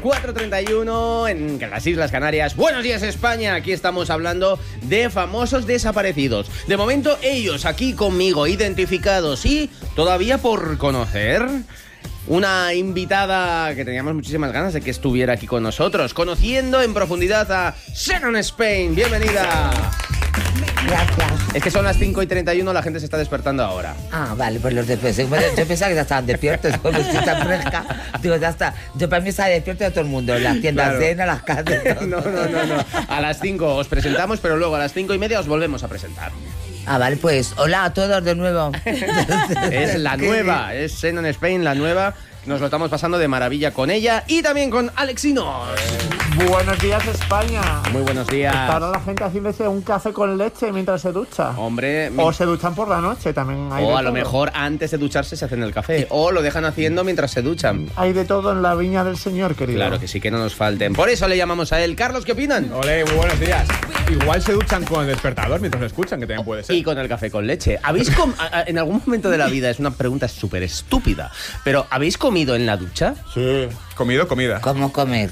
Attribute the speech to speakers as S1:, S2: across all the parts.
S1: 4:31 en las Islas Canarias. Buenos días, España. Aquí estamos hablando de famosos desaparecidos. De momento, ellos aquí conmigo, identificados y todavía por conocer. Una invitada que teníamos muchísimas ganas de que estuviera aquí con nosotros, conociendo en profundidad a Xenon Spain. Bienvenida.
S2: Gracias.
S1: Es que son las 5:31, la gente se está despertando ahora.
S2: Ah, vale, pues los desperté. Yo pensaba que ya estaban despiertos, porque estoy tan fresca. Digo, ya está. Yo para mí estaba despierto de todo el mundo, las tiendas
S1: Claro.
S2: llenas, las casas. Todo.
S1: No. A las 5 os presentamos, pero luego a las 5:30 os volvemos a presentar.
S2: Ah, vale, pues hola a todos de nuevo.
S1: Es la nueva, es Xenon Spain, la nueva. Nos lo estamos pasando de maravilla con ella y también con Alexinos.
S3: Buenos días, España.
S1: Muy buenos días.
S3: Está ahora la gente haciéndose un café con leche mientras se ducha.
S1: Hombre,
S3: O se duchan por la noche, también hay de
S1: o a lo
S3: todo.
S1: mejor antes de ducharse se hacen el café. O lo dejan haciendo mientras se duchan.
S3: Hay de todo en la viña del Señor, querido.
S1: Claro que sí, que no nos falten. Por eso le llamamos a él. Carlos, ¿qué opinan?
S4: Ole, muy buenos días. Igual se duchan con el despertador mientras lo escuchan, que también puede ser.
S1: Y con el café con leche. En algún momento de la vida, es una pregunta súper estúpida, pero ¿habéis comido en la ducha?
S4: Sí. Comido, comida.
S2: ¿Cómo comer?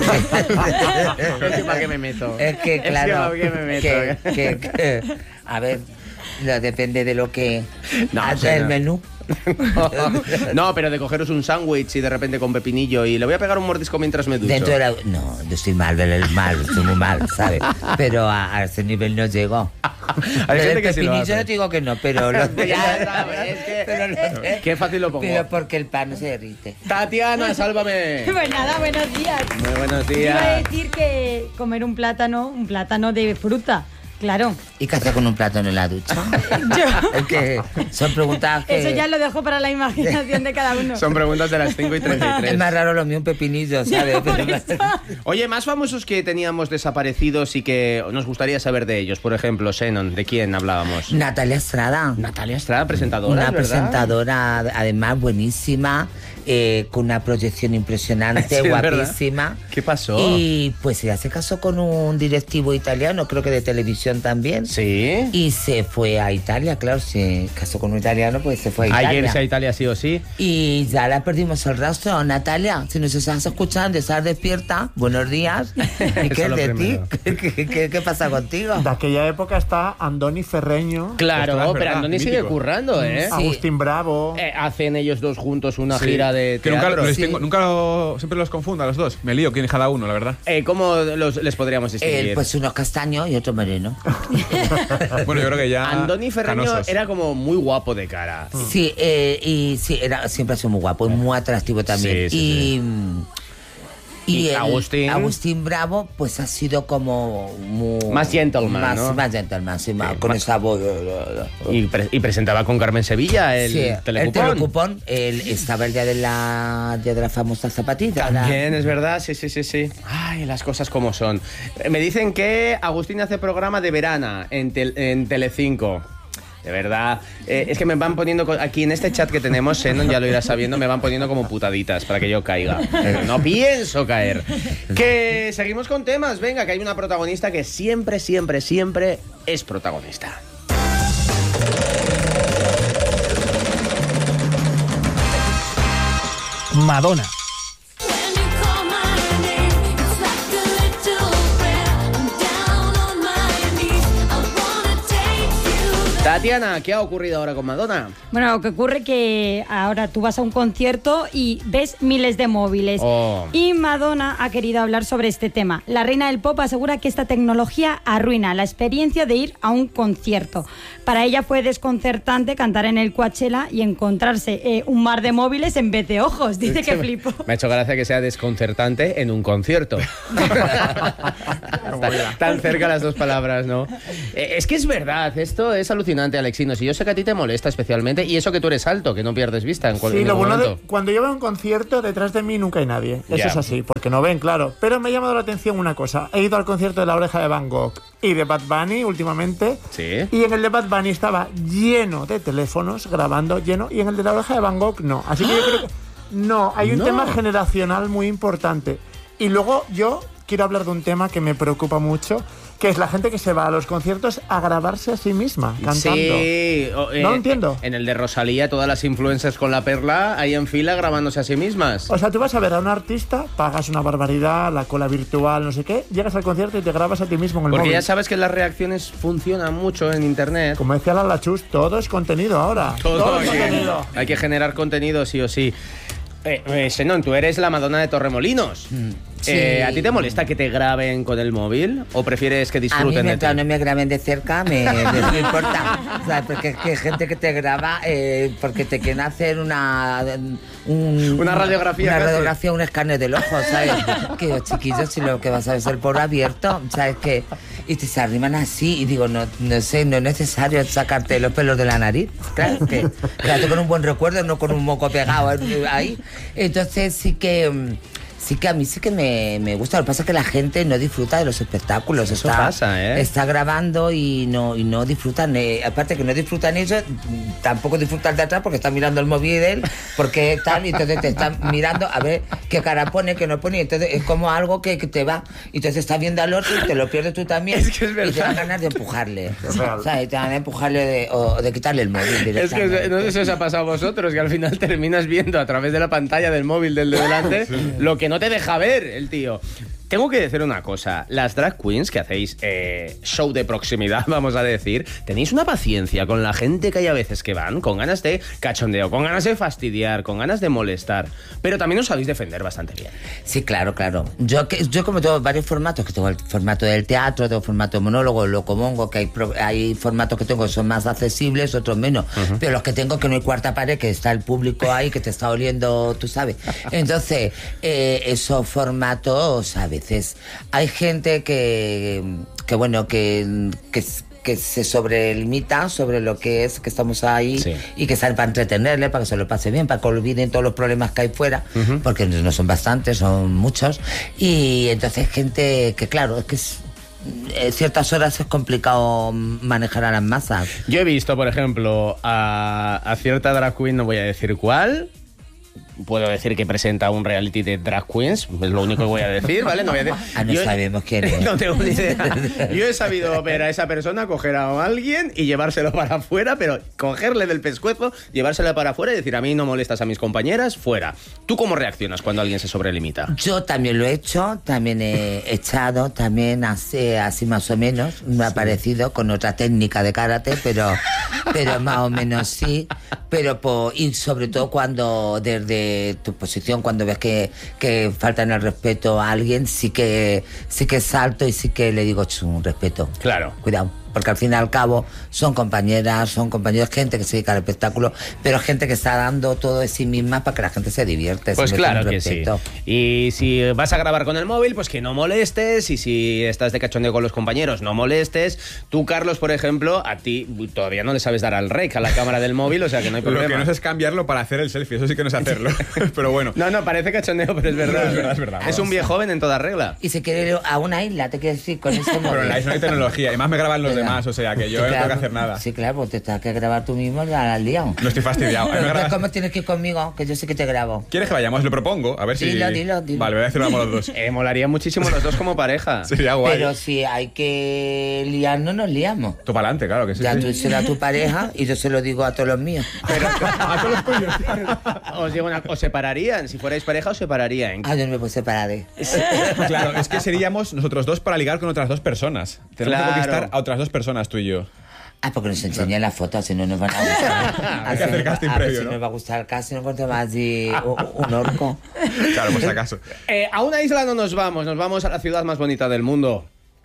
S1: Es que ¿para qué me meto?
S2: Es que, claro.
S1: ¿para qué me meto?
S2: A ver, depende de lo que
S1: No,
S2: hace
S1: sí,
S2: el
S1: no.
S2: menú.
S1: No, pero de cogeros un sándwich y de repente con pepinillo y le voy a pegar un mordisco mientras me ducho.
S2: Dentro de la... No, yo estoy mal, estoy muy mal, ¿sabes? Pero a ese nivel no llego.
S1: Hay gente
S2: El
S1: que sí lo
S2: pepinillo
S1: hace.
S2: no te digo que no, pero...
S1: Ya sabes, es que-
S2: pero no-
S1: Qué fácil lo pongo.
S2: Pero porque el pan no se derrite.
S1: Tatiana, sálvame.
S5: Pues nada, buenos días.
S1: Muy buenos
S5: Iba a
S1: días.
S5: decir que comer un plátano de fruta, claro.
S2: ¿Y qué hace con un plátano en la ducha?
S5: Yo-
S2: Es que son preguntas que...
S5: Eso ya lo dejo para la imaginación de cada uno.
S1: Son preguntas de las 5:33.
S2: Es más raro lo mío un pepinillo, ¿sabes?
S5: Por
S2: Pero-
S5: eso.
S1: Oye, más famosos que teníamos desaparecidos y que nos gustaría saber de ellos. Por ejemplo, Xenon, ¿de quién hablábamos?
S2: Natalia Estrada.
S1: Natalia Estrada, presentadora,
S2: Una
S1: ¿verdad?
S2: presentadora, además, buenísima, con una proyección impresionante,
S1: Sí, es verdad.
S2: guapísima.
S1: ¿Qué pasó?
S2: Y pues ella se casó con un directivo italiano, creo que de televisión también.
S1: Sí.
S2: Y se fue a Italia, claro, se casó con un italiano, pues se fue a Italia.
S1: Hay que irse a Italia sí o sí.
S2: Y ya la perdimos el rastro. Natalia, si nos estás escuchando, estás despierta, buenos días. ¿Y qué
S1: Eso
S2: es
S1: lo
S2: de ti?
S1: primero.
S2: ¿Qué pasa contigo?
S3: De aquella época está Andoni Ferreño,
S1: Claro,
S4: Ostras,
S1: pero
S4: verdad,
S1: Andoni sigue
S4: mítico.
S1: currando, ¿eh?
S2: Sí.
S3: Agustín Bravo.
S1: Hacen ellos dos juntos una
S4: Sí.
S1: gira de
S4: Que nunca,
S1: teatro.
S4: les
S2: Sí.
S4: tengo- siempre los confundo a los dos. Me lío quién es cada uno, la verdad.
S1: ¿Cómo les podríamos distinguir?
S2: Pues uno castaño y otro moreno.
S4: Bueno, yo creo que ya.
S1: Andoni Ferreño
S4: canosos.
S1: era como muy guapo de cara.
S2: Sí, y sí, siempre ha sido muy guapo y muy atractivo también.
S1: Sí, sí, Y
S2: Agustín Bravo, pues ha sido como
S1: Más gentleman, ¿no?
S2: Más gentleman, sí, más,
S1: Sí,
S2: con
S1: más-
S2: esa voz.
S1: Y presentaba con Carmen Sevilla el
S2: Sí,
S1: telecupón.
S2: el telecupón, estaba el día de la famosa zapatilla.
S1: También, es verdad, sí. Ay, las cosas como son. Me dicen que Agustín hace programa de verana en Telecinco. De verdad, es que me van poniendo aquí en este chat que tenemos, Xenon, ya lo irás sabiendo, me van poniendo como putaditas para que yo caiga. Pero no pienso caer. Que seguimos con temas, venga, que hay una protagonista que siempre es protagonista.
S6: Madonna.
S1: Tatiana, ¿qué ha ocurrido ahora con Madonna?
S5: Bueno, lo que ocurre que ahora tú vas a un concierto y ves miles de móviles.
S1: Oh.
S5: Y Madonna ha querido hablar sobre este tema. La reina del pop asegura que esta tecnología arruina la experiencia de ir a un concierto. Para ella fue desconcertante cantar en el Coachella y encontrarse un mar de móviles en vez de ojos. Dice que flipó.
S1: Me ha hecho gracia que sea desconcertante en un concierto. Tan cerca las dos palabras, ¿no? Es que es verdad, esto es alucinante, Alexinos. Y yo sé que a ti te molesta especialmente, y eso que tú eres alto, que no pierdes vista en
S3: Sí,
S1: cualquier
S3: lo bueno
S1: momento.
S3: cuando yo veo un concierto, detrás de mí nunca hay nadie. Eso
S1: Ya.
S3: es así, porque no ven, claro. Pero me ha llamado la atención una cosa. He ido al concierto de La Oreja de Van Gogh y de Bad Bunny últimamente.
S1: Sí.
S3: Y en el de Bad Bunny estaba lleno de teléfonos grabando, lleno. Y en el de La Oreja de Van Gogh no. Así que yo creo que... No, hay un
S1: No.
S3: tema generacional muy importante. Y luego yo quiero hablar de un tema que me preocupa mucho, Que es la gente que se va a los conciertos a grabarse a sí misma, cantando.
S1: Sí.
S3: No entiendo.
S1: En el de Rosalía, todas las influencers con la perla ahí en fila grabándose a sí mismas.
S3: O sea, tú vas a ver a un artista, pagas una barbaridad, la cola virtual, no sé qué, llegas al concierto y te grabas a ti mismo en el
S1: Porque
S3: móvil.
S1: ya sabes que las reacciones funcionan mucho en internet.
S3: Como decía la Chus, todo es contenido ahora.
S1: Todo
S3: es
S1: hay que-
S3: contenido.
S1: Hay que generar contenido sí o sí. Xenón, tú eres la Madonna de Torremolinos.
S2: Sí.
S1: ¿A ti te molesta que te graben con el móvil o prefieres que
S2: A mí
S1: disfruten de ti?
S2: mientras no me graben de cerca, me no importa. O sea, porque es que hay gente que te graba porque te quieren hacer una
S1: radiografía
S2: Una
S1: casi.
S2: radiografía, un escáner del ojo, ¿sabes? Que yo, chiquillos, si lo que vas a ver es el poro abierto, ¿sabes? Que y te se arriman así y digo, no sé, no es necesario sacarte los pelos de la nariz. Claro, que quédate con un buen recuerdo, no con un moco pegado ahí. Entonces sí que a mí sí que me gusta. Lo que pasa es que la gente no disfruta de los espectáculos.
S1: Eso pasa, ¿eh?
S2: Está grabando y no disfrutan. Aparte que no disfrutan ellos, tampoco disfrutan de atrás porque están mirando el móvil de él, porque tal, y entonces te están mirando a ver qué cara pone, qué no pone. Y entonces es como algo que te va. Y entonces estás viendo al otro y te lo pierdes tú también.
S1: Es que es verdad.
S2: Y te dan ganas de empujarle.
S3: real.
S2: O sea, te dan ganas de empujarle o de quitarle el móvil
S1: Es que
S2: directamente.
S1: no sé si os ha pasado a vosotros, que al final terminas viendo a través de la pantalla del móvil del de delante lo que no te deja ver el tío. Tengo que decir una cosa, las drag queens que hacéis show de proximidad, vamos a decir, tenéis una paciencia con la gente que hay a veces que van con ganas de cachondeo, con ganas de fastidiar, con ganas de molestar, pero también os sabéis defender bastante bien.
S2: Sí, claro. Yo como tengo varios formatos, que tengo el formato del teatro, tengo formato de monólogo, locomongo, que hay formatos que tengo que son más accesibles, otros menos. Pero los que tengo que no hay cuarta pared, que está el público ahí, que te está oliendo, tú sabes. Entonces, esos formatos, a veces hay gente que se sobrelimita sobre lo que es que estamos ahí,
S1: Sí.
S2: y que sale para entretenerle, para que se lo pase bien, para que olviden todos los problemas que hay fuera, porque no son bastantes, son muchos. Y entonces gente que, claro, es que ciertas horas es complicado manejar a las masas.
S1: Yo he visto, por ejemplo, a cierta drag queen, no voy a decir cuál. Puedo decir que presenta un reality de drag queens, es lo único que voy a decir, ¿vale? No voy a decir.
S2: No sabemos quién es.
S1: No tengo ni idea. Yo he sabido ver a esa persona coger a alguien y llevárselo para afuera, pero cogerle del pescuezo, llevárselo para afuera y decir, a mí no molestas a mis compañeras, fuera. ¿Tú cómo reaccionas cuando alguien se sobrelimita?
S2: Yo también lo he hecho, también he echado, también así más o menos, me ha parecido, con otra técnica de karate, pero más o menos sí. Y sobre todo cuando desde tu posición, cuando ves que faltan el respeto a alguien, sí que salto y sí que le digo un respeto.
S1: Claro.
S2: Cuidado. Porque al fin y al cabo son compañeras, son compañeros, gente que se dedica al espectáculo, pero gente que está dando todo de sí misma para que la gente se divierte.
S1: Pues
S2: se meta
S1: claro
S2: en
S1: que sí.
S2: respeto.
S1: Y si vas a grabar con el móvil, pues que no molestes. Y si estás de cachondeo con los compañeros, no molestes. Tú, Carlos, por ejemplo, a ti todavía no le sabes dar al rec a la cámara del móvil, o sea que no hay
S4: Lo que
S1: problema.
S4: no sé es cambiarlo para hacer el selfie, eso sí que no sé hacerlo. Pero bueno.
S1: No, parece cachondeo, pero es verdad.
S4: Es verdad.
S1: Es un viejo joven en toda regla.
S2: Y se quiere ir a una isla, te quiero decir, con ese móvil.
S4: Pero en la isla no hay tecnología, y más me graban los
S2: ¿Verdad?
S4: demás, o sea que yo
S2: Sí,
S4: no tengo
S2: claro.
S4: que hacer nada.
S2: Sí, claro, pues te tienes que grabar tú mismo, ya la has liado.
S4: No estoy fastidiado. A mí me
S2: Pero
S4: grabas-
S2: ¿cómo tienes que ir conmigo? Que yo sé que te grabo.
S4: ¿Quieres que vayamos? Lo propongo, a ver si...
S2: Dilo.
S4: Vale, voy a decirlo a los dos.
S1: Molaría muchísimo los dos como pareja.
S4: Sería guay.
S2: Pero si hay que liarnos, nos liamos.
S4: Tú para adelante, claro que sí.
S2: Ya
S4: sí.
S2: tú serás tu pareja y yo se lo digo a todos los míos.
S4: A todos los tuyos.
S1: Os digo os separarían. Si fuerais pareja, os separarían.
S2: Ah, yo no me puedo separar de...
S4: Claro, es que seríamos nosotros dos para ligar con otras dos personas. Tenemos
S1: Claro.
S4: que conquistar a otras dos personas, tú y yo.
S2: Ah, porque nos enseñan las fotos, si no nos van a gustar.
S4: Hay que hacer casting
S2: a ver
S4: previo,
S2: si
S4: ¿no?
S2: nos va a gustar el casting, no encuentro más de un orco.
S4: Claro, por si acaso.
S1: A una isla no nos vamos a la ciudad más bonita del mundo.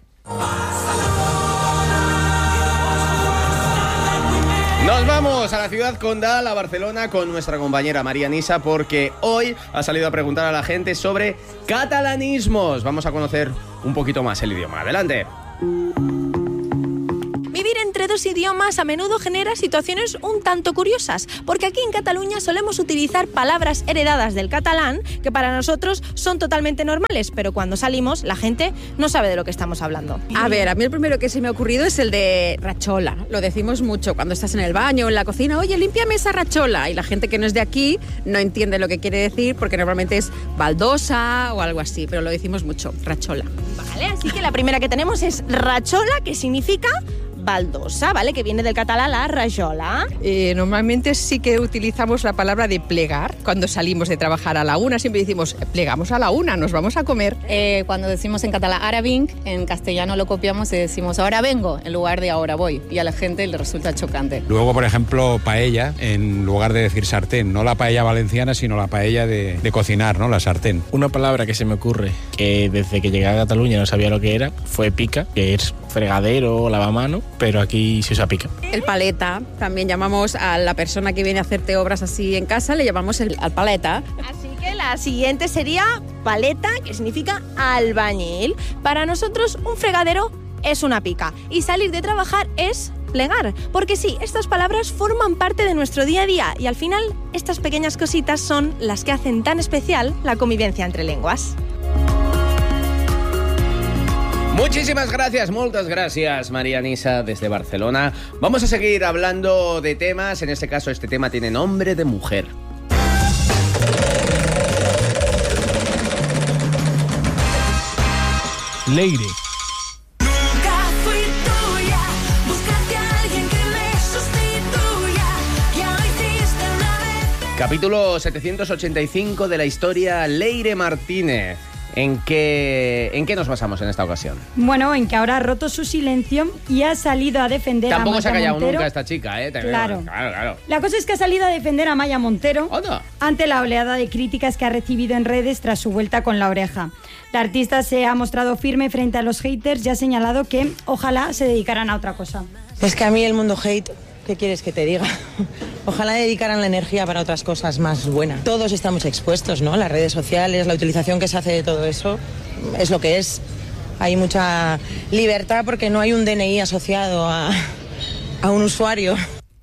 S1: Nos vamos a la ciudad condal, a Barcelona, con nuestra compañera María Nisa, porque hoy ha salido a preguntar a la gente sobre catalanismos. Vamos a conocer un poquito más el idioma. Adelante.
S6: Vivir entre dos idiomas a menudo genera situaciones un tanto curiosas, porque aquí en Cataluña solemos utilizar palabras heredadas del catalán que para nosotros son totalmente normales, pero cuando salimos la gente no sabe de lo que estamos hablando.
S7: A ver, a mí el primero que se me ha ocurrido es el de rachola. Lo decimos mucho cuando estás en el baño o en la cocina. Oye, límpiame esa rachola. Y la gente que no es de aquí no entiende lo que quiere decir porque normalmente es baldosa o algo así, pero lo decimos mucho, rachola.
S6: Vale, así que la primera que tenemos es rachola, que significa baldosa, ¿vale? Que viene del catalán la rajola.
S7: Normalmente sí que utilizamos la palabra de plegar cuando salimos de trabajar a la 1. Siempre decimos, plegamos a la 1, nos vamos a comer.
S8: Cuando decimos en catalán ara vinc, en castellano lo copiamos y decimos ahora vengo en lugar de ahora voy. Y a la gente le resulta chocante.
S9: Luego, por ejemplo, paella, en lugar de decir sartén. No la paella valenciana, sino la paella de cocinar, ¿no? La sartén.
S10: Una palabra que se me ocurre, que desde que llegué a Cataluña no sabía lo que era, fue pica, que es fregadero o lavamano, pero aquí se usa pica.
S7: El paleta, también llamamos a la persona que viene a hacerte obras así en casa, le llamamos al paleta.
S6: Así que la siguiente sería paleta, que significa albañil. Para nosotros un fregadero es una pica y salir de trabajar es plegar, porque sí, estas palabras forman parte de nuestro día a día y al final estas pequeñas cositas son las que hacen tan especial la convivencia entre lenguas.
S1: Muchísimas gracias, muchas gracias, María Nisa, desde Barcelona. Vamos a seguir hablando de temas, en este caso este tema tiene nombre de mujer.
S10: Leire.
S1: Capítulo 785 de la historia Leire Martínez. ¿En qué nos basamos en esta ocasión?
S5: Bueno, en que ahora ha roto su silencio y ha salido a defender
S1: Tampoco
S5: a Maya
S1: se ha callado
S5: Montero.
S1: nunca esta chica, ¿eh?
S5: Claro.
S1: Claro.
S5: La cosa es que ha salido a defender a Maya Montero ante la oleada de críticas que ha recibido en redes tras su vuelta con La Oreja. La artista se ha mostrado firme frente a los haters y ha señalado que ojalá se dedicaran a otra cosa.
S11: Es que a mí el mundo hate, ¿qué quieres que te diga? Ojalá dedicaran la energía para otras cosas más buenas. Todos estamos expuestos, ¿no? Las redes sociales, la utilización que se hace de todo eso es lo que es. Hay mucha libertad porque no hay un DNI asociado a un usuario.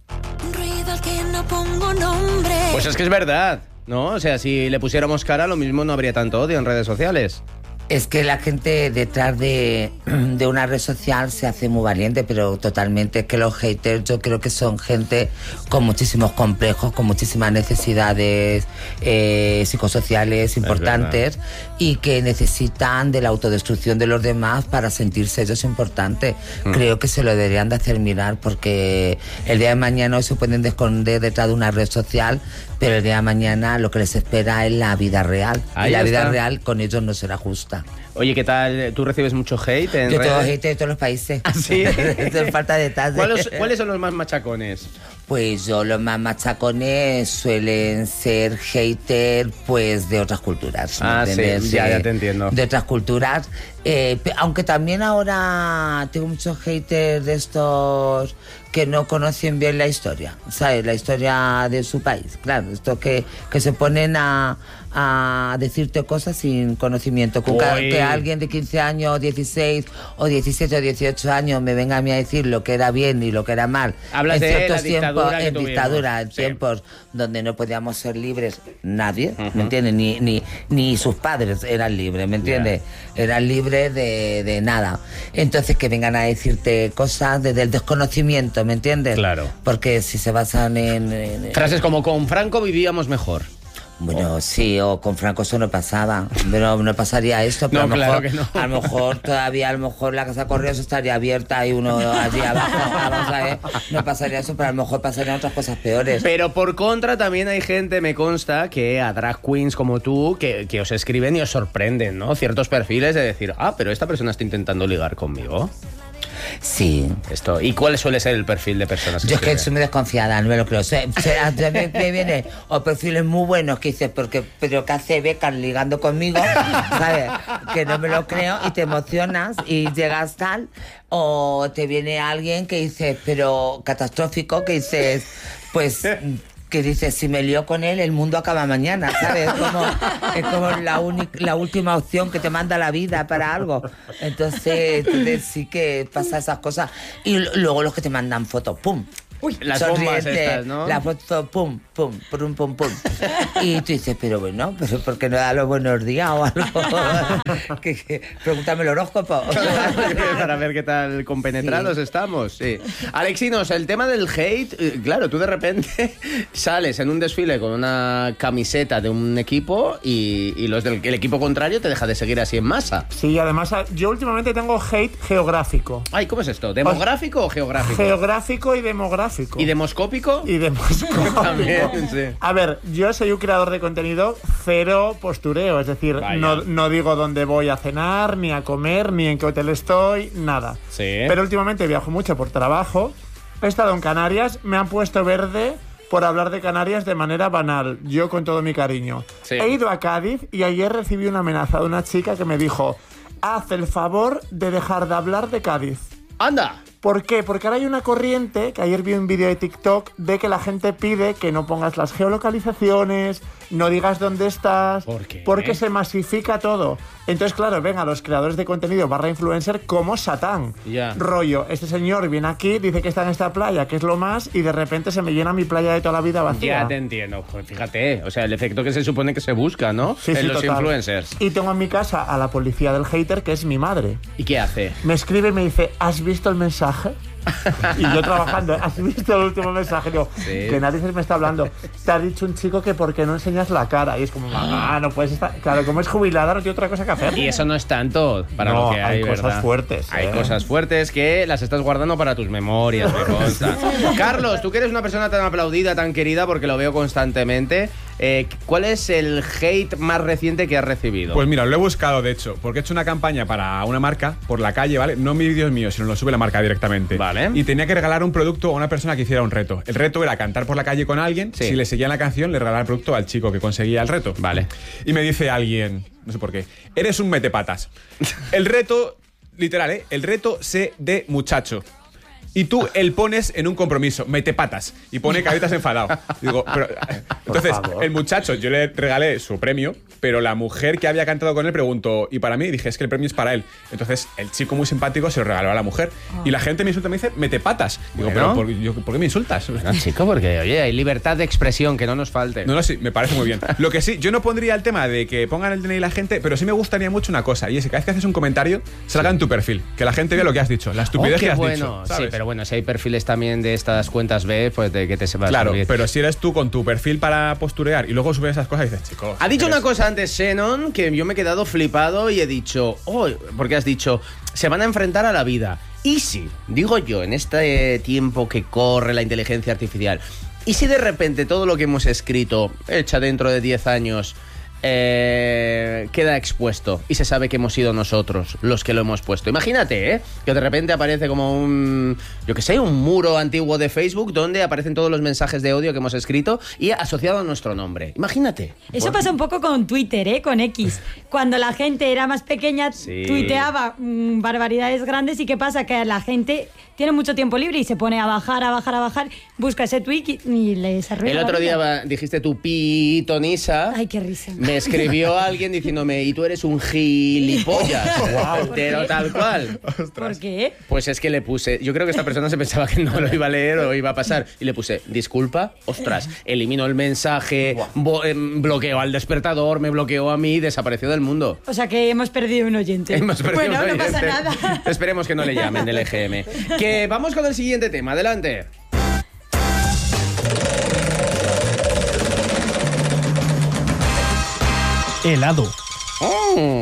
S1: Pues es que es verdad, ¿no? O sea, si le pusiéramos cara, lo mismo no habría tanto odio en redes sociales.
S2: Es que la gente detrás de una red social se hace muy valiente, pero totalmente. Es que los haters yo creo que son gente con muchísimos complejos, con muchísimas necesidades psicosociales importantes y que necesitan de la autodestrucción de los demás para sentirse ellos importantes. Creo que se lo deberían de hacer mirar porque el día de mañana hoy se pueden esconder detrás de una red social, pero el día de mañana lo que les espera es la vida real.
S1: Ahí
S2: y la vida
S1: está.
S2: real con ellos no será justa.
S1: Oye, ¿qué tal? ¿Tú recibes mucho hate en
S2: Yo
S1: redes?
S2: tengo hate de todos los países.
S1: ¿Ah, sí?
S2: Esto es falta de detalles.
S1: ¿Cuáles son los más machacones?
S2: Pues los más machacones suelen ser hater pues de otras culturas. ¿me entiendes?
S1: Sí, ya te entiendo.
S2: De otras culturas. Aunque también ahora tengo muchos haters de estos que no conocen bien la historia, ¿sabes? La historia de su país, claro. Estos que se ponen a decirte cosas sin conocimiento. Que alguien de 15 años, 16 o 17 o 18 años me venga a mí a decir lo que era bien y lo que era mal.
S1: Hablas
S2: en
S1: de
S2: ciertos
S1: la dictadura que
S2: en
S1: tuvimos.
S2: dictadura, en tiempos donde no podíamos ser libres nadie, ¿me entiendes? Ni sus padres eran libres, ¿me entiendes? Eran libres de nada. Entonces que vengan a decirte cosas desde el desconocimiento, ¿me entiendes?
S1: Claro.
S2: Porque si se basan en
S1: Frases como con Franco vivíamos mejor.
S2: Bueno, sí, o con Franco eso no pasaba, pero no pasaría esto, pero
S1: No, claro que no.
S2: a lo mejor todavía, la Casa Correos estaría abierta y uno allí abajo, vamos a ver, no pasaría eso, pero a lo mejor pasarían otras cosas peores.
S1: Pero por contra también hay gente, me consta, que a drag queens como tú, que os escriben y os sorprenden, ¿no? Ciertos perfiles de decir, pero esta persona está intentando ligar conmigo.
S2: Sí.
S1: ¿Y cuál suele ser el perfil de personas que
S2: Yo es que
S1: escriben?
S2: soy muy desconfiada, no me lo creo. Me viene o perfiles muy buenos que dices, pero ¿qué hace Beckham ligando conmigo? ¿Sabes? Que no me lo creo y te emocionas y llegas tal. O te viene alguien que dices, pero catastrófico, que dices, pues que dices, si me lío con él, el mundo acaba mañana, ¿sabes? Es como la última opción que te manda la vida para algo. Entonces sí que pasa esas cosas. Y luego los que te mandan fotos, ¡pum!
S1: Uy, las bombas estas, ¿no?
S2: La foto, pum, pum, pum, pum, pum. Y tú dices, pero ¿por qué no da los buenos días o algo? Pregúntame el horóscopo.
S1: Para ver qué tal compenetrados estamos. Sí. Alexinos, el tema del hate, claro, tú de repente sales en un desfile con una camiseta de un equipo y los del el equipo contrario te deja de seguir así en masa.
S3: Sí, además yo últimamente tengo hate geográfico.
S1: Ay, ¿cómo es esto? ¿Demográfico o geográfico?
S3: Geográfico y demográfico.
S1: ¿Y demoscópico?
S3: Y demoscópico.
S1: También, sí.
S3: A ver, yo soy un creador de contenido cero postureo, es decir, no digo dónde voy a cenar, ni a comer, ni en qué hotel estoy, nada.
S1: Sí.
S3: Pero últimamente viajo mucho por trabajo, he estado en Canarias, me han puesto verde por hablar de Canarias de manera banal, yo con todo mi cariño. Sí. He ido a Cádiz y ayer recibí una amenaza de una chica que me dijo, haz el favor de dejar de hablar de Cádiz.
S1: ¡Anda!
S3: ¿Por qué? Porque ahora hay una corriente, que ayer vi un vídeo de TikTok, de que la gente pide que no pongas las geolocalizaciones, no digas dónde estás.
S1: ¿Por qué?
S3: Porque se masifica todo. Entonces, claro, ven a los creadores de contenido / influencer como Satán.
S1: Ya.
S3: Rollo, este señor viene aquí, dice que está en esta playa, que es lo más, y de repente se me llena mi playa de toda la vida vacía.
S1: Ya te entiendo. Pues fíjate, o sea, el efecto que se supone que se busca, ¿no?
S3: Sí,
S1: en los
S3: total.
S1: influencers.
S3: Y tengo en mi casa a la policía del hater, que es mi madre.
S1: ¿Y qué hace?
S3: Me escribe y me dice, ¿has visto el mensaje? Y yo trabajando, ¿has visto el último mensaje? Digo,
S1: sí.
S3: Que nadie me está hablando. Te ha dicho un chico que ¿por qué no enseñas la cara? Y es como, mamá, no puedes estar... Claro, como es jubilada no tiene otra cosa que hacer.
S1: Y eso no es tanto para lo que hay,
S3: cosas
S1: ¿verdad?
S3: fuertes.
S1: Hay cosas fuertes que las estás guardando para tus memorias, me consta. Carlos, tú que eres una persona tan aplaudida, tan querida, porque lo veo constantemente, ¿cuál es el hate más reciente que has recibido?
S4: Pues mira, lo he buscado, de hecho, porque he hecho una campaña para una marca por la calle, ¿vale? No vídeos míos, sino lo sube la marca directamente.
S1: Vale.
S4: Y tenía que regalar un producto a una persona que hiciera un reto. El reto era cantar por la calle con alguien.
S1: Sí.
S4: Si le seguían la canción, le regalaba el producto al chico que conseguía el reto.
S1: Vale.
S4: Y me dice alguien, no sé por qué, eres un metepatas. El reto, literal, el reto sé de muchacho. Y tú el pones en un compromiso, mete patas, y pone caritas enfadado. Digo, pero entonces, el muchacho, yo le regalé su premio, pero la mujer que había cantado con él preguntó, y para mí, dije, es que el premio es para él. Entonces, el chico muy simpático se lo regaló a la mujer. Y la gente me insulta, me dice, mete patas. Digo,
S1: Bueno.
S4: pero ¿por qué me insultas?
S1: No, chico, porque, oye, hay libertad de expresión, que no nos falte.
S4: No, sí, me parece muy bien. Lo que sí, yo no pondría el tema de que pongan el DNI la gente, pero sí me gustaría mucho una cosa, y es que cada vez que haces un comentario, salga en tu perfil, que la gente vea lo que has dicho, la estupidez que has dicho. ¿Sabes?
S1: Sí, pero bueno, si hay perfiles también de estas cuentas B, pues de que te sepas.
S4: Claro,
S1: subir.
S4: pero si eres tú con tu perfil para posturear y luego subes esas cosas, dices, chicos.
S1: Ha dicho
S4: eres...
S1: una cosa antes Shannon que yo me he quedado flipado y he dicho, porque has dicho, se van a enfrentar a la vida. Y si, digo yo, en este tiempo que corre la inteligencia artificial, y si de repente todo lo que hemos escrito, hecha dentro de 10 años, queda expuesto y se sabe que hemos sido nosotros los que lo hemos puesto. Imagínate, que de repente aparece como un muro antiguo de Facebook donde aparecen todos los mensajes de odio que hemos escrito y asociado a nuestro nombre. Imagínate.
S5: Eso pasa un poco con Twitter, con X. Cuando la gente era más pequeña,
S1: Sí.
S5: tuiteaba barbaridades grandes. ¿Y qué pasa? Que la gente tiene mucho tiempo libre y se pone a bajar, busca ese tweet y les arruina
S1: El
S5: la
S1: otro
S5: vida.
S1: día dijiste tu pitonisa.
S5: Ay, qué risa.
S1: Me escribió alguien diciéndome, y tú eres un gilipollas.
S5: Wow.
S1: Pero tal cual.
S5: ¿Por qué?
S1: Pues es que le puse, yo creo que esta persona se pensaba que no lo iba a leer o iba a pasar. Y le puse, disculpa, ostras, elimino el mensaje, bloqueo al despertador, me bloqueó a mí, desapareció del mundo.
S5: O sea que hemos perdido un oyente.
S1: Hemos perdido
S5: bueno,
S1: un
S5: no pasa
S1: oyente.
S5: nada.
S1: Esperemos que no le llamen del EGM. Que vamos con el siguiente tema, adelante.
S12: Helado.
S1: Oh.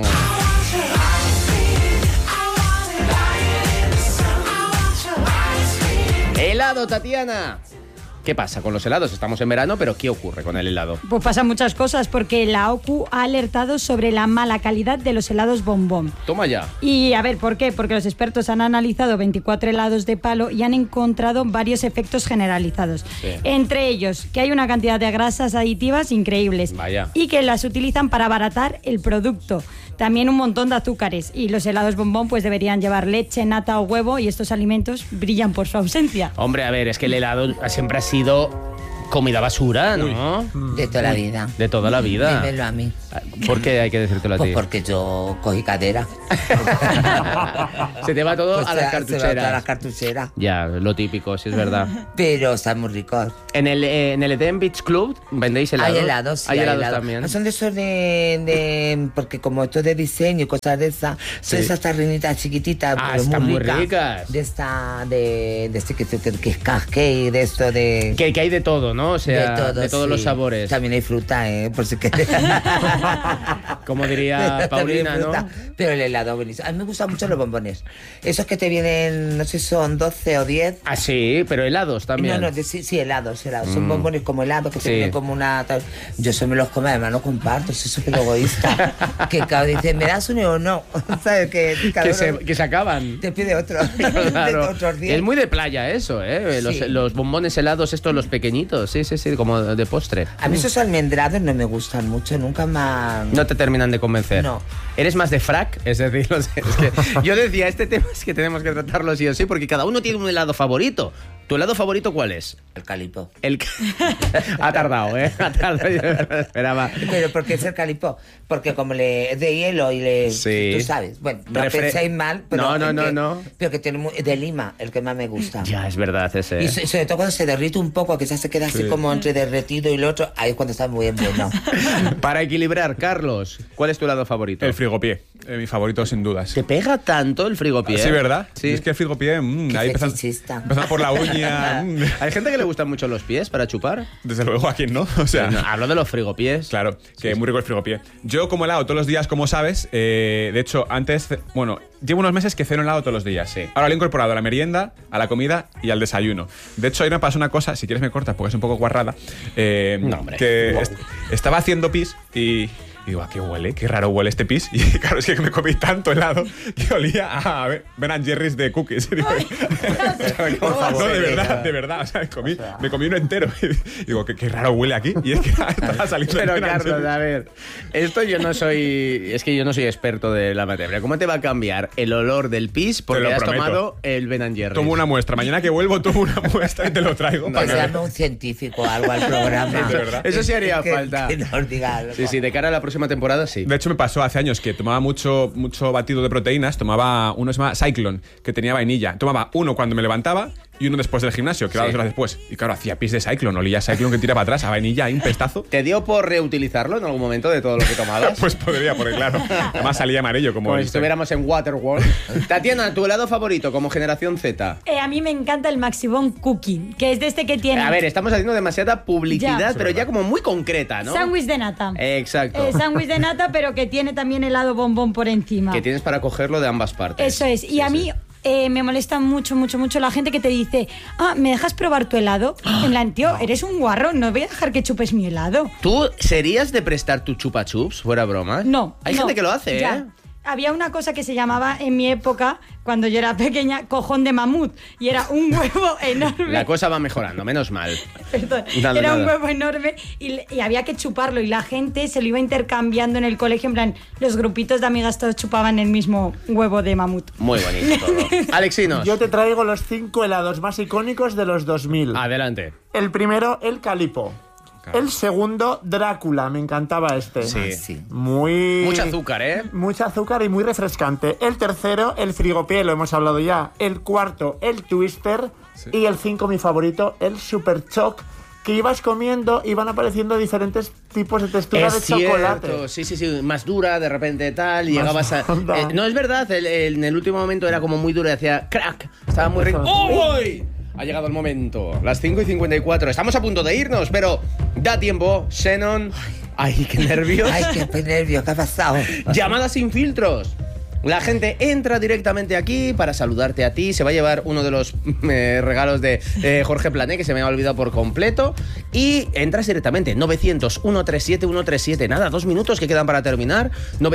S1: Helado, Tatiana. ¿Qué pasa con los helados? Estamos en verano, pero ¿qué ocurre con el helado?
S5: Pues pasan muchas cosas porque la OCU ha alertado sobre la mala calidad de los helados bombón.
S1: Toma ya.
S5: Y a ver, ¿por qué? Porque los expertos han analizado 24 helados de palo y han encontrado varios efectos generalizados.
S1: Sí.
S5: Entre ellos, que hay una cantidad de grasas aditivas increíbles.
S1: Vaya.
S5: Y que las utilizan para abaratar el producto. También un montón de azúcares. Y los helados bombón pues deberían llevar leche, nata o huevo, y estos alimentos brillan por su ausencia.
S1: Hombre, a ver, es que el helado siempre ha sido Comida basura, ¿no?
S2: De toda la vida.
S1: De toda la vida.
S2: Dímelo a mí.
S1: ¿Por qué hay que decírtelo a ti?
S2: Pues porque yo cogí cadera.
S1: Se te va todo
S2: Pues
S1: a las
S2: se va
S1: cartucheras.
S2: toda la cartuchera.
S1: Ya, lo típico, sí es verdad.
S2: Pero están muy ricos.
S1: En el Eden Beach Club vendéis helados.
S2: Hay helados, sí,
S1: hay
S2: hay
S1: helados
S2: helados.
S1: también.
S2: Son de esos porque como esto de diseño y cosas de esas, son esas tarrinitas chiquititas, pero
S1: están muy
S2: ricas.
S1: ricas.
S2: De esta, de este que es cupcake, de esto de...
S1: Que hay de todo, ¿no? O sea, de todos
S2: sí.
S1: los sabores.
S2: También hay fruta, por si quieres.
S1: Como diría Paulina, ¿no?
S2: Pero el helado buenísimo. A mí me gustan mucho los bombones. Esos que te vienen, no sé si son 12 o 10.
S1: Ah, sí, pero helados también.
S2: No, sí, helados. Son bombones como helados que te vienen como una... Yo eso me los como, además no comparto, soy súper egoísta. Que cada vez dice, ¿me das uno o no? ¿Sabes?
S1: Que se acaban.
S2: Te pide otro.
S1: Claro.
S2: De otros 10.
S1: Es muy de playa eso, ¿eh?
S2: Sí.
S1: Los bombones helados, estos, los pequeñitos. Sí, como de postre.
S2: A mí esos almendrados no me gustan mucho, nunca más...
S1: No te terminan de convencer.
S2: No.
S1: ¿Eres más de frac? Es decir, es que yo decía, este tema es que tenemos que tratarlo sí o sí, porque cada uno tiene un helado favorito. ¿Tu helado favorito cuál es?
S2: El calipo.
S1: Ha tardado, ¿eh? Ha tardado, yo esperaba.
S2: Pero ¿por qué es el calipo? Porque como es de hielo y
S1: Sí.
S2: Tú sabes. Bueno, no penséis mal, pero...
S1: No.
S2: Pero que tiene de Lima, el que más me gusta.
S1: Ya, es verdad ese.
S2: Y sobre todo cuando se derrite un poco, que ya se queda así como entre derretido y el otro, ahí es cuando está muy bien bueno.
S1: Para equilibrar, Carlos, ¿cuál es tu helado favorito?
S4: El frigopié, mi favorito sin dudas.
S1: ¿Te pega tanto el frigopié?
S4: Sí, ¿verdad?
S1: Sí.
S4: Es que el frigopié, ahí empezando por la uña.
S1: ¿Hay gente que le gustan mucho los pies para chupar?
S4: Desde luego, ¿a quién no? O sea,
S1: no, hablo de los frigopiés.
S4: Claro, que es muy rico el frigopié. Yo como helado todos los días, como sabes, de hecho, antes, llevo unos meses que ceno helado todos los días.
S1: Sí.
S4: Ahora lo he incorporado a la merienda, a la comida y al desayuno. De hecho, ahí me pasó una cosa, si quieres me cortas porque es un poco guarrada, que estaba haciendo pis y digo, ¿a qué huele? Qué raro huele este pis. Y claro, es que me comí tanto helado que olía a Ben & Jerry's de cookies. Digo, no, de verdad. O sea, me comí uno entero. Y digo, qué raro huele aquí. Y es que estaba saliendo
S1: Pero
S4: el Ben &
S1: Carlos,
S4: Jerry's.
S1: a ver, esto yo no soy experto de la materia. ¿Cómo te va a cambiar el olor del pis porque has tomado el Ben & Jerry's?
S4: Tomo una muestra. Mañana que vuelvo tomo una muestra y te lo traigo.
S2: Pues llame un científico o algo al programa.
S4: De verdad.
S1: Eso sí haría falta.
S2: Que nos diga algo.
S1: Sí, de cara a la próxima temporada, sí.
S4: De hecho, me pasó hace años que tomaba mucho batido de proteínas. Tomaba uno que se llama Cyclone, que tenía vainilla. Tomaba uno cuando me levantaba y uno después del gimnasio, que era 2 horas después. Y claro, hacía pis de Cyclone. Olía a Cyclone que tira para atrás, a vainilla, ahí un pestazo.
S1: ¿Te dio por reutilizarlo en algún momento de todo lo que tomabas?
S4: Pues podría, porque claro. Además salía amarillo como...
S1: Pues si estuviéramos en Waterworld. Tatiana, ¿tu helado favorito como generación Z?
S5: A mí me encanta el Maxibon Cookie, que es de este que tiene...
S1: A ver, estamos haciendo demasiada publicidad,
S5: Ya.
S1: pero ya como muy concreta, ¿no?
S5: Sándwich de nata.
S1: Exacto.
S5: Sándwich de nata, pero que tiene también helado bombón por encima.
S1: Que tienes para cogerlo de ambas partes.
S5: Eso es. Y a mí me molesta mucho la gente que te dice, ¿me dejas probar tu helado? En plan, tío, eres un guarro, no voy a dejar que chupes mi helado.
S1: ¿Tú serías de prestar tu chupa chups, fuera broma?
S5: No.
S1: Hay gente que lo hace,
S5: ya.
S1: ¿eh?
S5: Había una cosa que se llamaba en mi época, cuando yo era pequeña, cojón de mamut. Y era un huevo enorme.
S1: La cosa va mejorando, menos mal.
S5: Perdón.
S1: Nada,
S5: Era un
S1: nada.
S5: huevo enorme y había que chuparlo. Y la gente se lo iba intercambiando en el colegio. En plan, los grupitos de amigas todos chupaban el mismo huevo de mamut.
S1: Muy bonito todo. Alexinos.
S3: Yo te traigo los 5 helados más icónicos de los 2000.
S1: Adelante.
S3: El primero, el Calipo. El segundo, Drácula. Me encantaba este.
S1: Sí.
S3: Mucho
S1: azúcar, ¿eh?
S3: Mucho azúcar y muy refrescante. El tercero, el Frigopié, lo hemos hablado ya. El cuarto, el Twister.
S4: Sí.
S3: Y el 5, mi favorito, el Super Choc. Que ibas comiendo y van apareciendo diferentes tipos de textura de chocolate.
S1: Sí, más dura, de repente tal, y llegabas a... no, es verdad, en el último momento era como muy duro y hacía crack, estaba muy rico. ¡Uy! Ha llegado el momento, las 5:54, estamos a punto de irnos, pero da tiempo, Shannon. Ay, qué nervios.
S2: Ay, qué nervios, ¿qué ha pasado?
S1: Llamadas sin filtros. La gente entra directamente aquí para saludarte a ti. Se va a llevar uno de los regalos de Jorge Plané, que se me ha olvidado por completo. Y entras directamente. 900-137-137. Nada, 2 minutos que quedan para terminar.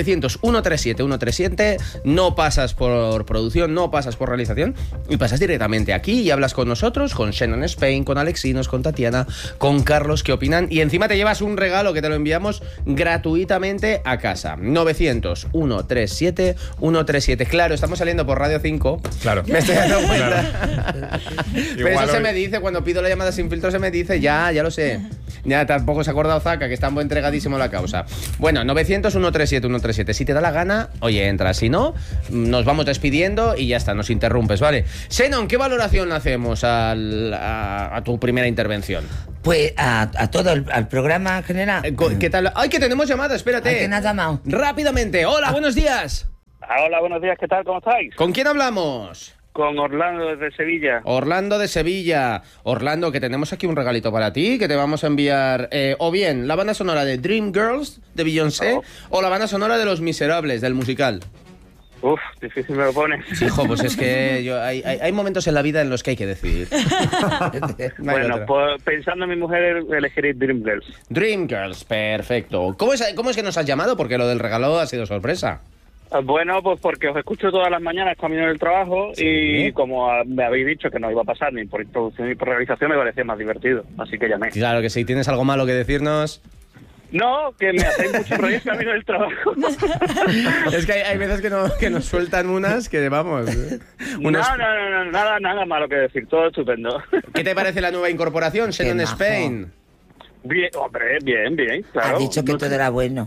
S1: 900-137-137. No pasas por producción, no pasas por realización. Y pasas directamente aquí y hablas con nosotros, con Shannon Spain, con Alexinos, con Tatiana, con Carlos, que opinan. Y encima te llevas un regalo que te lo enviamos gratuitamente a casa. 900-137-137. 137. Claro, estamos saliendo por Radio 5.
S4: Claro.
S1: Me estoy dando cuenta.
S4: Claro.
S1: Pero
S4: Igual
S1: eso se
S4: hoy-
S1: me dice, cuando pido la llamada sin filtro se me dice, ya lo sé. Ya tampoco se ha acordado Zaka, que está muy entregadísimo a la causa. Bueno, 900-137-137. Si te da la gana, oye, entra. Si no, nos vamos despidiendo y ya está, nos interrumpes, ¿vale? Xenon, ¿qué valoración hacemos a tu primera intervención?
S2: Pues a todo al programa en general.
S1: ¿Qué tal? ¡Ay, que tenemos llamada! Espérate.
S2: ¿A quién has llamado?
S1: Rápidamente. Hola, buenos días.
S12: Hola, buenos días, ¿qué tal? ¿Cómo estáis?
S1: ¿Con quién hablamos?
S12: Con Orlando desde Sevilla.
S1: Orlando de Sevilla. Orlando, que tenemos aquí un regalito para ti, que te vamos a enviar o bien la banda sonora de Dreamgirls de Beyoncé o la banda sonora de Los Miserables, del musical.
S12: Uf, difícil me lo pones.
S1: Sí, hijo, pues es que hay momentos en la vida en los que hay que decidir.
S12: Bueno, pues pensando en mi mujer, elegiré Dreamgirls.
S1: Dreamgirls, perfecto. ¿Cómo es que nos has llamado? Porque lo del regalo ha sido sorpresa.
S12: Bueno, pues porque os escucho todas las mañanas camino del trabajo y como me habéis dicho que no iba a pasar ni por introducción ni por realización, me parecía más divertido. Así que llamé.
S1: Claro que sí. ¿Tienes algo malo que decirnos?
S12: No, que me hacéis mucho rollo camino del trabajo.
S1: Es que hay veces que nos sueltan unas que vamos.
S12: No, nada malo que decir, todo estupendo.
S1: ¿Qué te parece la nueva incorporación, Xenon Spain?
S12: Bien, hombre, bien, claro.
S2: Has dicho que todo era bueno.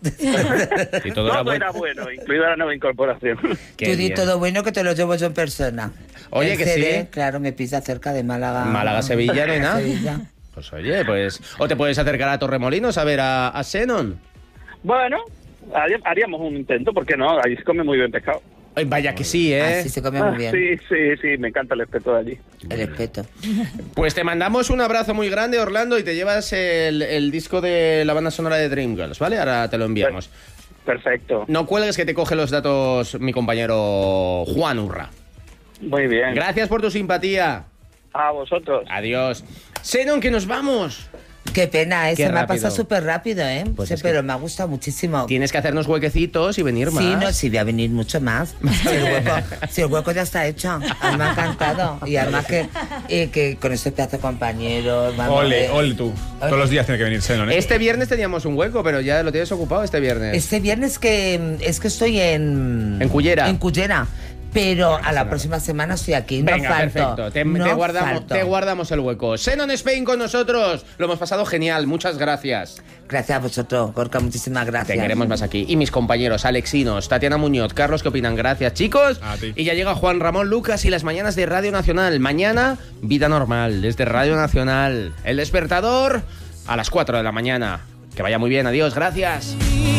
S1: Y todo
S12: era bueno, incluida la nueva incorporación.
S2: Tú di todo bueno que te lo llevo yo en persona.
S1: Oye,
S2: El
S1: que
S2: CD,
S1: sí.
S2: Claro, me pisa cerca de Málaga.
S1: Málaga-Sevilla, nena.
S2: Sevilla.
S1: Pues oye, pues... O te puedes acercar a Torremolinos a ver a Xenon.
S12: Bueno, haríamos un intento, ¿por qué no? Ahí se come muy bien pescado.
S1: Ay, vaya que sí, ¿eh?
S2: Así se come muy bien.
S12: Sí, me encanta el espeto de allí.
S2: El espeto.
S1: Pues te mandamos un abrazo muy grande, Orlando, y te llevas el disco de la banda sonora de Dreamgirls, ¿vale? Ahora te lo enviamos.
S12: Perfecto.
S1: No cuelgues, que te coge los datos mi compañero Juan Urra.
S12: Muy bien.
S1: Gracias por tu simpatía.
S12: A vosotros.
S1: Adiós. Xenon, que nos vamos.
S2: Qué pena,
S1: Qué
S2: se me ha
S1: rápido.
S2: pasado súper rápido, ¿eh?
S1: Pues
S2: Sí,
S1: es que
S2: pero me ha gustado muchísimo.
S1: Tienes que hacernos huequecitos y venir más.
S2: Sí, no, sí, voy a venir mucho más. Si el hueco ya está hecho. Me ha encantado. Y además que con este pedazo de compañeros...
S4: Ole tú. Todos los días tiene que venir Xenon, ¿eh?
S1: Este viernes teníamos un hueco, pero ya lo tienes ocupado este viernes.
S2: Este viernes es que estoy en
S1: Cullera.
S2: En Cullera. Pero a la próxima semana estoy aquí.
S1: Venga,
S2: no falto.
S1: perfecto. Te guardamos el hueco. Xenon Spain con nosotros. Lo hemos pasado genial. Muchas gracias.
S2: Gracias a vosotros, Gorka. Muchísimas gracias.
S1: Te queremos más aquí. Y mis compañeros, Alexinos, Tatiana Muñoz, Carlos, ¿qué opinan? Gracias, chicos.
S4: A ti.
S1: Y ya llega Juan Ramón Lucas y las mañanas de Radio Nacional. Mañana, vida normal, desde Radio Nacional. El despertador a las 4 de la mañana. Que vaya muy bien. Adiós. Gracias.